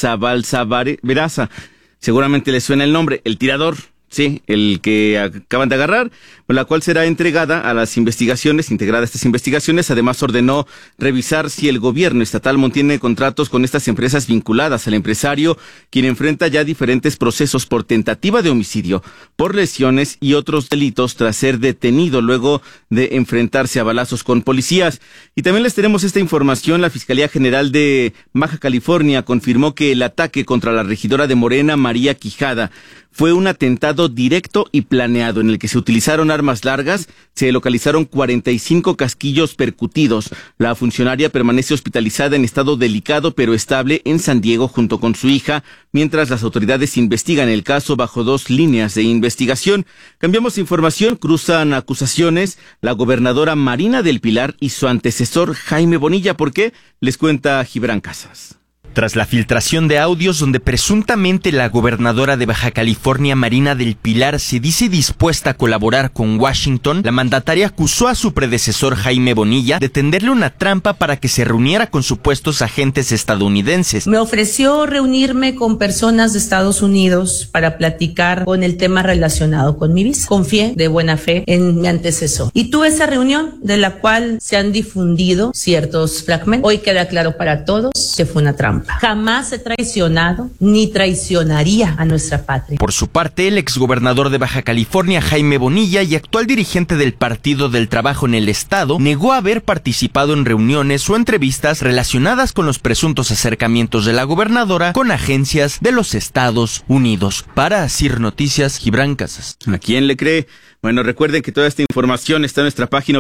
Zabalza-Veraza. Seguramente les suena el nombre, el tirador. Sí, el que acaban de agarrar, la cual será entregada a las investigaciones, integrada a estas investigaciones. Además, ordenó revisar si el gobierno estatal mantiene contratos con estas empresas vinculadas al empresario, quien enfrenta ya diferentes procesos por tentativa de homicidio, por lesiones y otros delitos tras ser detenido luego de enfrentarse a balazos con policías. Y también les tenemos esta información. La Fiscalía General de Baja California confirmó que el ataque contra la regidora de Morena, María Quijada, fue un atentado directo y planeado en el que se utilizaron armas largas, se localizaron 45 casquillos percutidos. La funcionaria permanece hospitalizada en estado delicado pero estable en San Diego junto con su hija, mientras las autoridades investigan el caso bajo 2 líneas de investigación. Cambiamos de información, cruzan acusaciones la gobernadora Marina del Pilar y su antecesor Jaime Bonilla. ¿Por qué? Les cuenta Gibran Casas. Tras la filtración de audios donde presuntamente la gobernadora de Baja California, Marina del Pilar, se dice dispuesta a colaborar con Washington, la mandataria acusó a su predecesor Jaime Bonilla de tenderle una trampa para que se reuniera con supuestos agentes estadounidenses. Me ofreció reunirme con personas de Estados Unidos para platicar con el tema relacionado con mi visa. Confié de buena fe en mi antecesor. Y tuve esa reunión de la cual se han difundido ciertos fragmentos. Hoy queda claro para todos que fue una trampa. Jamás he traicionado ni traicionaría a nuestra patria. Por su parte, el exgobernador de Baja California, Jaime Bonilla, y actual dirigente del Partido del Trabajo en el estado, negó haber participado en reuniones o entrevistas relacionadas con los presuntos acercamientos de la gobernadora con agencias de los Estados Unidos. Para Asir Noticias, Gibran Casas. ¿A quién le cree? Bueno, recuerden que toda esta información está en nuestra página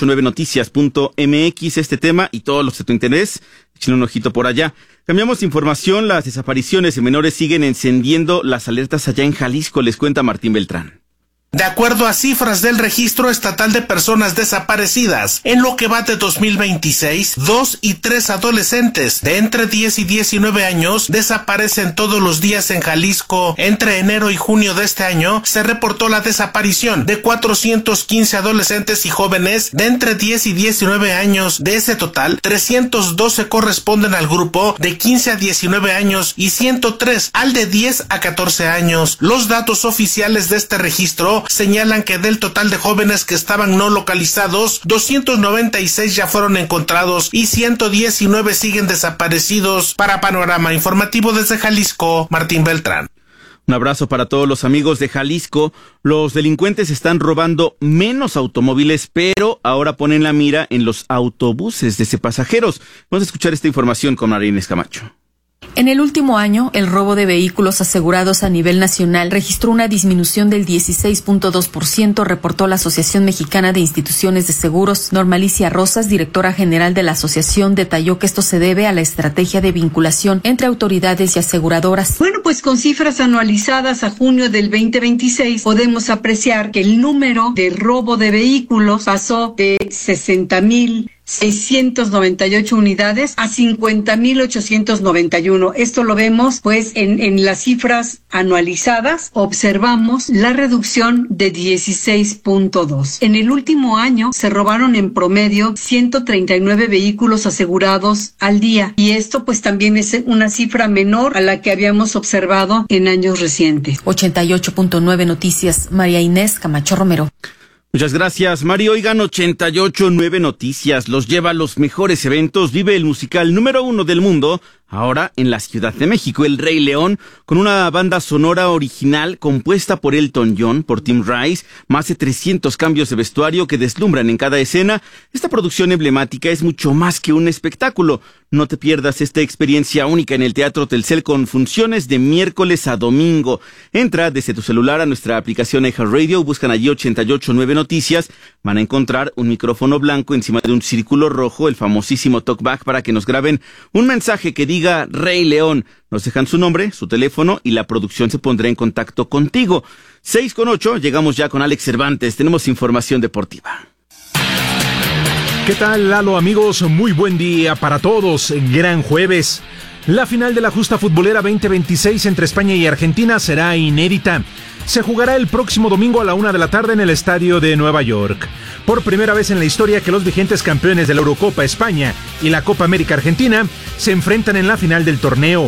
889noticias.mx, este tema y todos los de tu interés. Echen un ojito por allá. Cambiamos de información. Las desapariciones de menores siguen encendiendo las alertas allá en Jalisco. Les cuenta Martín Beltrán. De acuerdo a cifras del Registro Estatal de Personas Desaparecidas, en lo que va de 2026, 2 y 3 adolescentes de entre 10 y 19 años desaparecen todos los días en Jalisco. Entre enero y junio de este año se reportó la desaparición de 415 adolescentes y jóvenes de entre 10 y 19 años. De ese total, 312 corresponden al grupo de 15 a 19 años y 103 al de 10 a 14 años. Los datos oficiales de este registro señalan que del total de jóvenes que estaban no localizados, 296 ya fueron encontrados y 119 siguen desaparecidos. Para Panorama Informativo desde Jalisco, Martín Beltrán. Un abrazo para todos los amigos de Jalisco. Los delincuentes están robando menos automóviles, pero ahora ponen la mira en los autobuses de pasajeros. Vamos a escuchar esta información con María Camacho. En el último año, el robo de vehículos asegurados a nivel nacional registró una disminución del 16.2%, reportó la Asociación Mexicana de Instituciones de Seguros. Normalicia Rosas, directora general de la asociación, detalló que esto se debe a la estrategia de vinculación entre autoridades y aseguradoras. Bueno, pues con cifras anualizadas a junio del 2026, podemos apreciar que el número de robo de vehículos pasó de 60,698 unidades a 50,891. Esto lo vemos pues en las cifras anualizadas. Observamos la reducción de 16.2. En el último año se robaron en promedio 139 vehículos asegurados al día, y esto pues también es una cifra menor a la que habíamos observado en años recientes. 88.9 Noticias, María Inés Camacho Romero. Muchas gracias, Mario. Oigan, 88.9 Noticias los lleva a los mejores eventos. Vive el musical número 1 del mundo, ahora en la Ciudad de México, El Rey León, con una banda sonora original compuesta por Elton John, por Tim Rice, más de 300 cambios de vestuario que deslumbran en cada escena. Esta producción emblemática es mucho más que un espectáculo. No te pierdas esta experiencia única en el Teatro Telcel con funciones de miércoles a domingo. Entra desde tu celular a nuestra aplicación iHeartRadio, buscan allí 88.9 Noticias, van a encontrar un micrófono blanco encima de un círculo rojo, el famosísimo talkback, para que nos graben un mensaje que diga Rey León. Nos dejan su nombre, su teléfono y la producción se pondrá en contacto contigo. 6:08, llegamos ya con Alex Cervantes, tenemos información deportiva. ¿Qué tal, Lalo, amigos? Muy buen día para todos. Gran jueves. La final de la justa futbolera 2026 entre España y Argentina será inédita. Se jugará el próximo domingo a la 1 de la tarde en el estadio de Nueva York. Por primera vez en la historia que los vigentes campeones de la Eurocopa España y la Copa América Argentina se enfrentan en la final del torneo.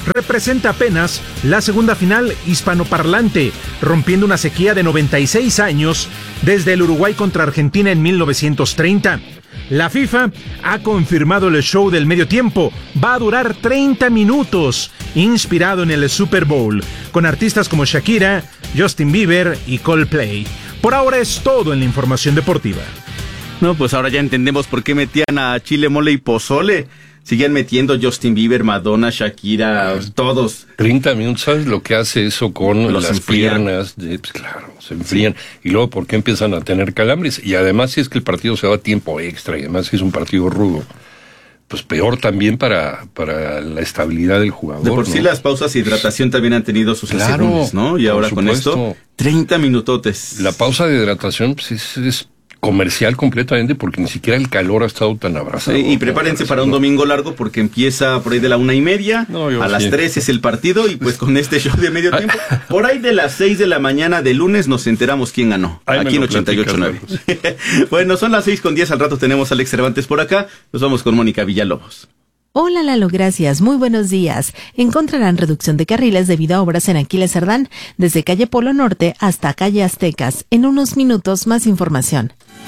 representa apenas la segunda final hispanoparlante, rompiendo una sequía de 96 años desde el Uruguay contra Argentina en 1930. La FIFA ha confirmado el show del medio tiempo. Va a durar 30 minutos, inspirado en el Super Bowl, con artistas como Shakira, Justin Bieber y Coldplay. Por ahora es todo en la información deportiva. No, pues ahora ya entendemos por qué metían a chile, mole y pozole. Siguen metiendo Justin Bieber, Madonna, Shakira, todos. 30 minutos, ¿sabes lo que hace eso con Los las enfrían. piernas? Pues claro, se enfrían. Y luego, ¿por qué empiezan a tener calambres? Y además, si es que el partido se va a tiempo extra, y además si es un partido rudo, pues peor también para la estabilidad del jugador. De por sí ¿no? las pausas de hidratación también han tenido sus Claro, asegúnes, ¿no? Y por ahora con supuesto. esto, 30 minutotes. La pausa de hidratación pues, es comercial completamente porque ni siquiera el calor ha estado tan abrazado. Y prepárense para un domingo largo porque empieza por ahí de la 1:30, a las 3 es el partido y pues con este show de medio tiempo, por ahí de las 6 de la mañana de lunes nos enteramos quién ganó, aquí en 88.9. Bueno, son las 6:10, al rato tenemos a Alex Cervantes por acá, nos vamos con Mónica Villalobos. Hola Lalo, gracias. Muy buenos días. Encontrarán reducción de carriles debido a obras en Aquiles Cerdán, desde calle Polo Norte hasta calle Aztecas. En unos minutos más información.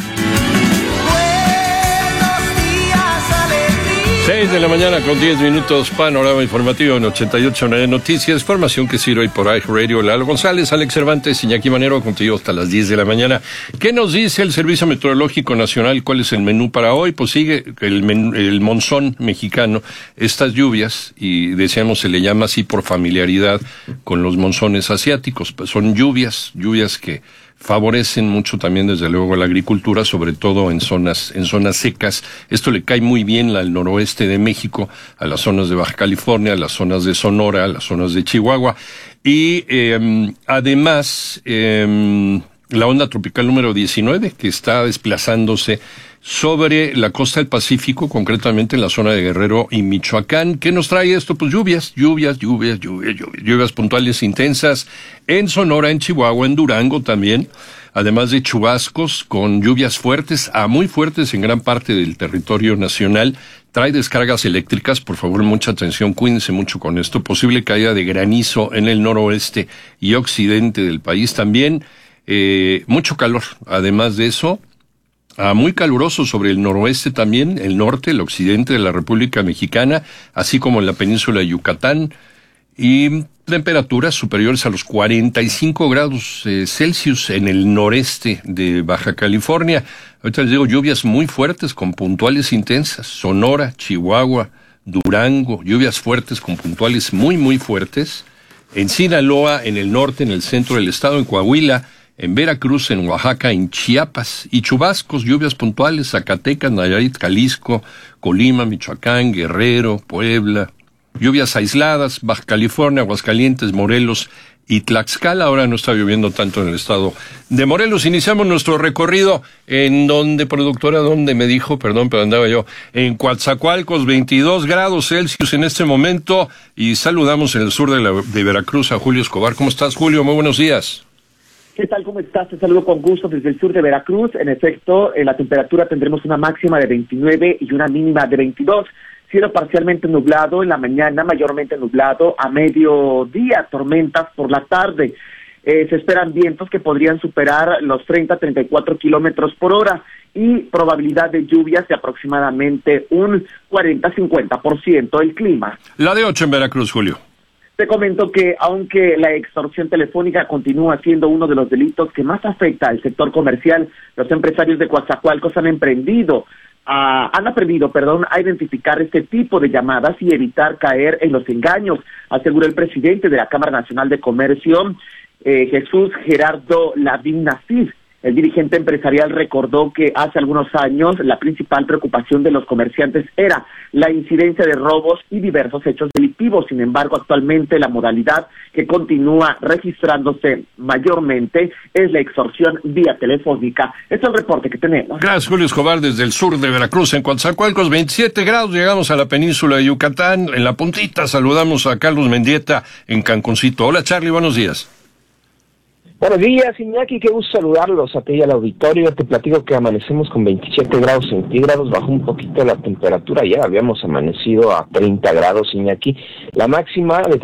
6 de la mañana con 10 minutos, panorama informativo en 88.9 Noticias, información que sirve hoy por iHeartRadio. Lalo González, Alex Cervantes, Iñaki Manero, contigo hasta las 10 de la mañana. ¿Qué nos dice el Servicio Meteorológico Nacional? ¿Cuál es el menú para hoy? Pues sigue el monzón mexicano, estas lluvias, y decíamos se le llama así por familiaridad con los monzones asiáticos, pues son lluvias que favorecen mucho también desde luego la agricultura, sobre todo en zonas secas. Esto le cae muy bien al noroeste de México, a las zonas de Baja California, a las zonas de Sonora, a las zonas de Chihuahua. Y además, la onda tropical número 19, que está desplazándose sobre la costa del Pacífico, concretamente en la zona de Guerrero y Michoacán. ¿Qué nos trae esto? Pues lluvias puntuales intensas en Sonora, en Chihuahua, en Durango también, además de chubascos con lluvias fuertes a muy fuertes en gran parte del territorio nacional. Trae descargas eléctricas, por favor, mucha atención, cuídense mucho con esto. Posible caída de granizo en el noroeste y occidente del país también. Mucho calor, además de eso, muy caluroso sobre el noroeste también, el norte, el occidente de la República Mexicana, así como en la península de Yucatán, y temperaturas superiores a los 45 grados Celsius en el noreste de Baja California. Ahorita les digo, lluvias muy fuertes con puntuales intensas, Sonora, Chihuahua, Durango, lluvias fuertes con puntuales muy, muy fuertes, en Sinaloa, en el norte, en el centro del estado, en Coahuila, en Veracruz, en Oaxaca, en Chiapas, y chubascos, lluvias puntuales, Zacatecas, Nayarit, Jalisco, Colima, Michoacán, Guerrero, Puebla, lluvias aisladas, Baja California, Aguascalientes, Morelos y Tlaxcala. Ahora no está lloviendo tanto en el estado de Morelos. Iniciamos nuestro recorrido en donde, productora, donde me dijo, perdón, pero andaba yo, en Coatzacoalcos, 22 grados Celsius en este momento, y saludamos en el sur de Veracruz a Julio Escobar. ¿Cómo estás, Julio? Muy buenos días. ¿Qué tal? ¿Cómo estás? Te saludo con gusto desde el sur de Veracruz. En efecto, en la temperatura tendremos una máxima de 29 y una mínima de 22. Cielo parcialmente nublado en la mañana, mayormente nublado a mediodía, tormentas por la tarde. Se esperan vientos que podrían superar los 30-34 kilómetros por hora y probabilidad de lluvias de aproximadamente un 40-50%. El clima. La de 8 en Veracruz, Julio. Te comento que aunque la extorsión telefónica continúa siendo uno de los delitos que más afecta al sector comercial, los empresarios de Coatzacoalcos han aprendido a identificar este tipo de llamadas y evitar caer en los engaños, asegura el presidente de la Cámara Nacional de Comercio, Jesús Gerardo Lavín Nasif. El dirigente empresarial recordó que hace algunos años la principal preocupación de los comerciantes era la incidencia de robos y diversos hechos delictivos. Sin embargo, actualmente la modalidad que continúa registrándose mayormente es la extorsión vía telefónica. Este es el reporte que tenemos. Gracias, Julio Escobar, desde el sur de Veracruz. En Coatzacoalcos, 27 grados. Llegamos a la península de Yucatán. En la puntita saludamos a Carlos Mendieta en Cancuncito. Hola, Charlie, buenos días. Buenos días, Iñaki, qué gusto saludarlos a ti y al auditorio. Te platico que amanecemos con 27 grados centígrados, bajó un poquito la temperatura, ya habíamos amanecido a 30 grados, Iñaki. La máxima de